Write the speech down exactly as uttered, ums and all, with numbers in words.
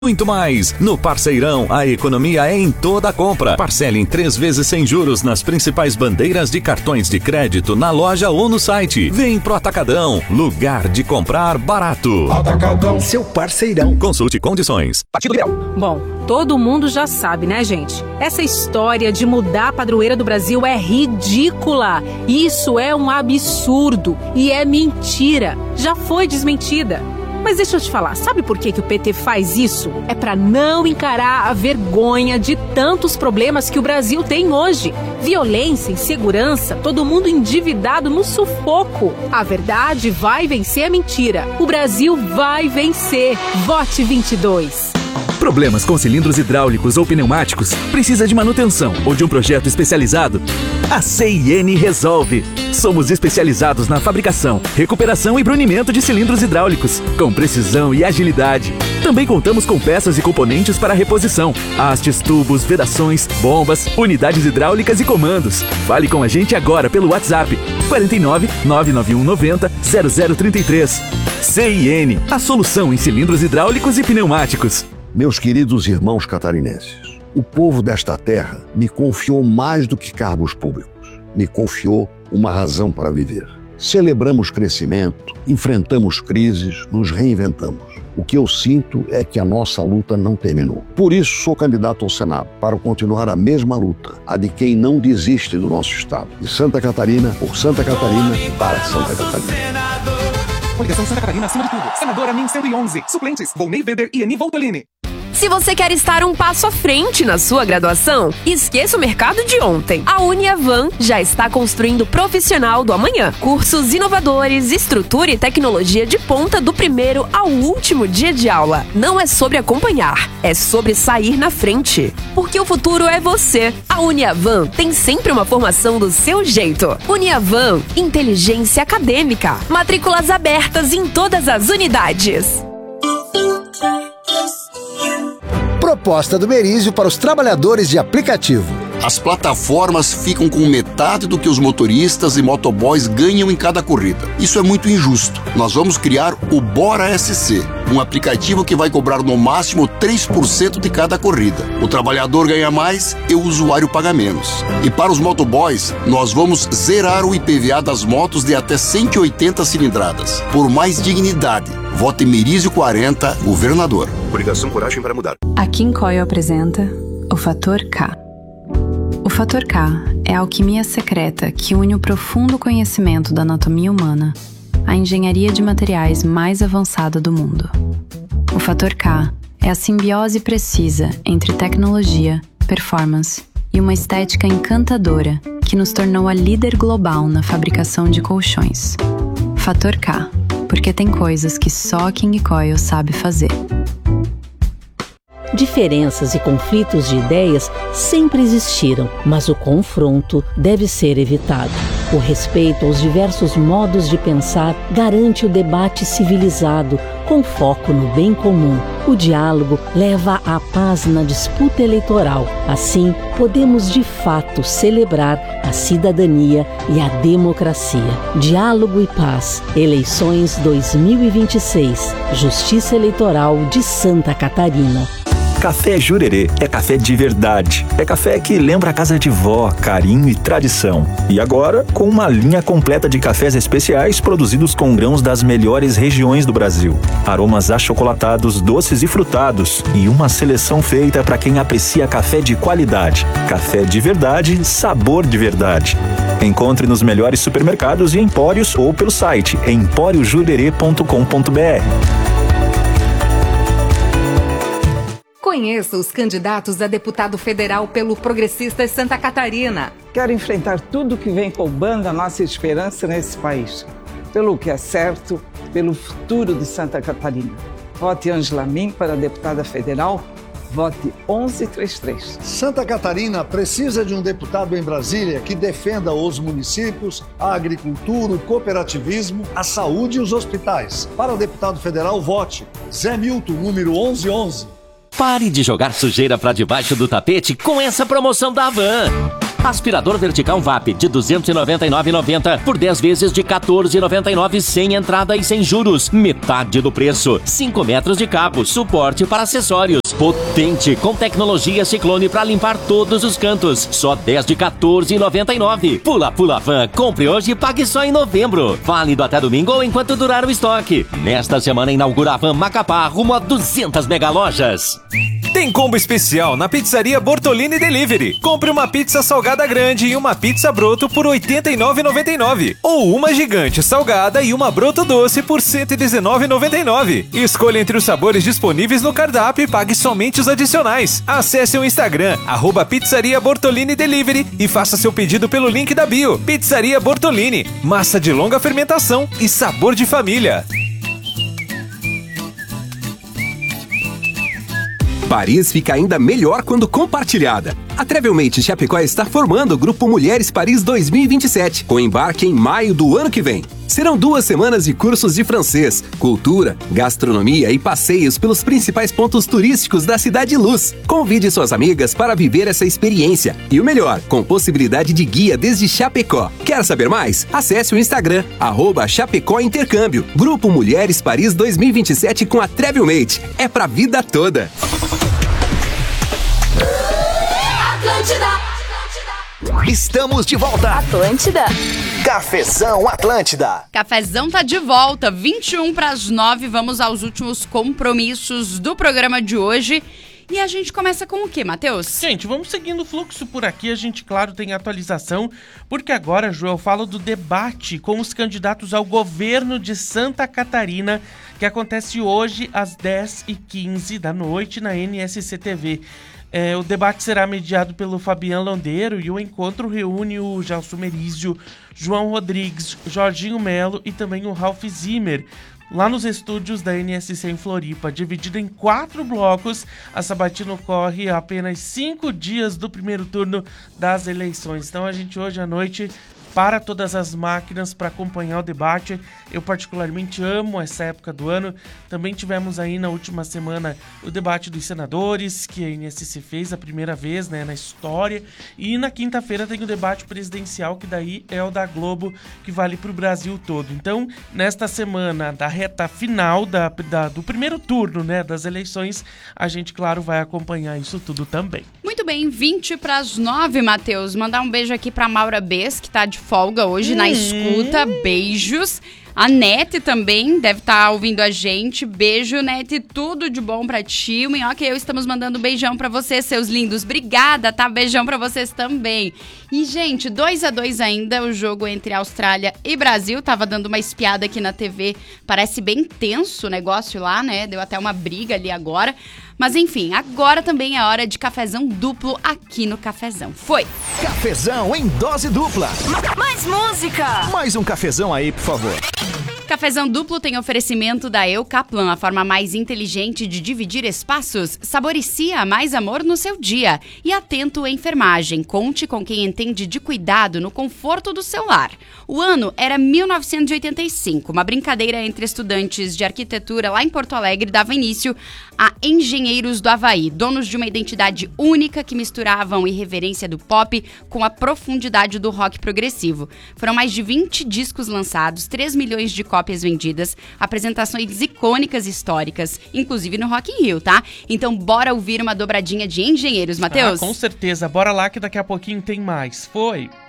Muito mais. No Parceirão, a economia é em toda a compra. Parcele em três vezes sem juros nas principais bandeiras de cartões de crédito na loja ou no site. Vem pro Atacadão, lugar de comprar barato. Atacadão, seu parceirão. Consulte condições. Partido Liberal. Bom, todo mundo já sabe, né, gente? Essa história de mudar a padroeira do Brasil é ridícula. Isso é um absurdo e é mentira. Já foi desmentida. Mas deixa eu te falar, sabe por que, que o P T faz isso? É para não encarar a vergonha de tantos problemas que o Brasil tem hoje. Violência, insegurança, todo mundo endividado no sufoco. A verdade vai vencer a mentira. O Brasil vai vencer. Vote vinte e dois. Problemas com cilindros hidráulicos ou pneumáticos? Precisa de manutenção ou de um projeto especializado? A C I N resolve. Somos especializados na fabricação, recuperação e brunimento de cilindros hidráulicos, com precisão e agilidade. Também contamos com peças e componentes para reposição, hastes, tubos, vedações, bombas, unidades hidráulicas e comandos. Fale com a gente agora pelo WhatsApp quarenta e nove, nove nove um noventa, zero zero trinta e três. C I N, a solução em cilindros hidráulicos e pneumáticos. Meus queridos irmãos catarinenses, o povo desta terra me confiou mais do que cargos públicos. Me confiou uma razão para viver. Celebramos crescimento, enfrentamos crises, nos reinventamos. O que eu sinto é que a nossa luta não terminou. Por isso sou candidato ao Senado, para continuar a mesma luta, a de quem não desiste do nosso estado. De Santa Catarina, por Santa Catarina, para Santa Catarina. Coligação Santa Catarina acima de tudo. Senadora Min cento e onze. Suplentes: Volney Weber e Eni Voltolini. Se você quer estar um passo à frente na sua graduação, esqueça o mercado de ontem. A Uniavan já está construindo o profissional do amanhã. Cursos inovadores, estrutura e tecnologia de ponta do primeiro ao último dia de aula. Não é sobre acompanhar, é sobre sair na frente. Porque o futuro é você. A Uniavan tem sempre uma formação do seu jeito. Uniavan, inteligência acadêmica. Matrículas abertas em todas as unidades. Proposta do Merizio para os trabalhadores de aplicativo. As plataformas ficam com metade do que os motoristas e motoboys ganham em cada corrida. Isso é muito injusto. Nós vamos criar o Bora S C, um aplicativo que vai cobrar no máximo três por cento de cada corrida. O trabalhador ganha mais e o usuário paga menos. E para os motoboys, nós vamos zerar o I P V A das motos de até cento e oitenta cilindradas. Por mais dignidade, vote Merizio quarenta, governador. Coligação Coragem para Mudar. A Kim Coil apresenta o Fator K. O Fator K é a alquimia secreta que une o profundo conhecimento da anatomia humana à engenharia de materiais mais avançada do mundo. O Fator K é a simbiose precisa entre tecnologia, performance e uma estética encantadora que nos tornou a líder global na fabricação de colchões. Fator K, porque tem coisas que só a King Coil sabe fazer. Diferenças e conflitos de ideias sempre existiram, mas o confronto deve ser evitado. O respeito aos diversos modos de pensar garante o debate civilizado, com foco no bem comum. O diálogo leva à paz na disputa eleitoral. Assim, podemos de fato celebrar a cidadania e a democracia. Diálogo e paz. Eleições dois mil e vinte e seis. Justiça Eleitoral de Santa Catarina. Café Jurerê é café de verdade. É café que lembra a casa de vó, carinho e tradição. E agora, com uma linha completa de cafés especiais produzidos com grãos das melhores regiões do Brasil. Aromas achocolatados, doces e frutados. E uma seleção feita para quem aprecia café de qualidade. Café de verdade, sabor de verdade. Encontre nos melhores supermercados e empórios ou pelo site empório jurerê ponto com ponto b r. Conheça os candidatos a deputado federal pelo Progressistas Santa Catarina. Quero enfrentar tudo que vem roubando a nossa esperança nesse país. Pelo que é certo, pelo futuro de Santa Catarina. Vote Ângela Min para deputada federal. Vote onze trinta e três. Santa Catarina precisa de um deputado em Brasília que defenda os municípios, a agricultura, o cooperativismo, a saúde e os hospitais. Para deputado federal, vote Zé Milton, número onze onze. Pare de jogar sujeira pra debaixo do tapete com essa promoção da Havan. Aspirador vertical V A P de duzentos e noventa e nove reais e noventa centavos por dez vezes de quatorze reais e noventa e nove centavos sem entrada e sem juros. Metade do preço. cinco metros de cabo, suporte para acessórios. Potente, com tecnologia Ciclone para limpar todos os cantos. Só dez de quatorze reais e noventa e nove centavos. Pula Pula Van, compre hoje e pague só em novembro. Válido até domingo ou enquanto durar o estoque. Nesta semana inaugura a Van Macapá rumo a duzentas mega lojas. Tem combo especial na Pizzaria Bortolini Delivery. Compre uma pizza salgada grande e uma pizza broto por oitenta e nove reais e noventa e nove centavos. Ou uma gigante salgada e uma broto doce por cento e dezenove reais e noventa e nove centavos. Escolha entre os sabores disponíveis no cardápio e pague somente os adicionais. Acesse o Instagram, arroba Pizzaria Bortolini Delivery e faça seu pedido pelo link da bio. Pizzaria Bortolini, massa de longa fermentação e sabor de família. Paris fica ainda melhor quando compartilhada. A Travelmate Chapecó está formando o Grupo Mulheres Paris dois mil e vinte e sete, com embarque em maio do ano que vem. Serão duas semanas de cursos de francês, cultura, gastronomia e passeios pelos principais pontos turísticos da Cidade Luz. Convide suas amigas para viver essa experiência. E o melhor, com possibilidade de guia desde Chapecó. Quer saber mais? Acesse o Instagram, arroba Chapecó Intercâmbio. Grupo Mulheres Paris dois mil e vinte e sete com a Travelmate. É pra vida toda. Estamos de volta. Atlântida. Cafezão Atlântida. Cafezão tá de volta, vinte e um para as nove. Vamos aos últimos compromissos do programa de hoje. E a gente começa com o quê, Matheus? Gente, vamos seguindo o fluxo por aqui. A gente, claro, tem atualização, porque agora, Ju, eu falo do debate com os candidatos ao governo de Santa Catarina, que acontece hoje às dez e quinze da noite na N S C T V. É, o debate será mediado pelo Fabiano Londeiro e o encontro reúne o Gelson Merizio, João Rodrigues, Jorginho Melo e também o Ralph Zimmer, lá nos estúdios da N S C em Floripa. Dividido em quatro blocos, a sabatina ocorre a apenas cinco dias do primeiro turno das eleições. Então a gente hoje à noite para todas as máquinas para acompanhar o debate. Eu particularmente amo essa época do ano. Também tivemos aí na última semana o debate dos senadores, que a N S C fez a primeira vez, né, na história. E na quinta-feira tem o debate presidencial, que daí é o da Globo, que vale para o Brasil todo. Então, nesta semana da reta final da, da, do primeiro turno, né, das eleições, a gente, claro, vai acompanhar isso tudo também. Muito bem, vinte para as nove, Matheus. Mandar um beijo aqui para Maura Bess, que tá de folga hoje hum. na escuta. Beijos. A Nete também deve estar tá ouvindo a gente. Beijo, Nete, tudo de bom pra ti. O Minhoca e eu estamos mandando um beijão pra vocês, seus lindos. Obrigada, tá? Beijão pra vocês também. E, gente, dois a dois ainda o jogo entre Austrália e Brasil. Tava dando uma espiada aqui na T V. Parece bem tenso o negócio lá, né? Deu até uma briga ali agora. Mas enfim, agora também é hora de cafezão duplo aqui no Cafezão. Foi! Cafezão em dose dupla. Mais música! Mais um cafezão aí, por favor. Cafezão duplo tem oferecimento da Eucaplan, a forma mais inteligente de dividir espaços. Saboricia mais amor no seu dia. E Atento Enfermagem, conte com quem entende de cuidado no conforto do seu lar. O ano era mil novecentos e oitenta e cinco, uma brincadeira entre estudantes de arquitetura lá em Porto Alegre dava início a Engenheiros do Havaí, donos de uma identidade única que misturavam irreverência do pop com a profundidade do rock progressivo. Foram mais de vinte discos lançados, três milhões de cópias vendidas, apresentações icônicas históricas, inclusive no Rock in Rio, tá? Então bora ouvir uma dobradinha de Engenheiros, Matheus? Ah, com certeza. Bora lá que daqui a pouquinho tem mais. Foi!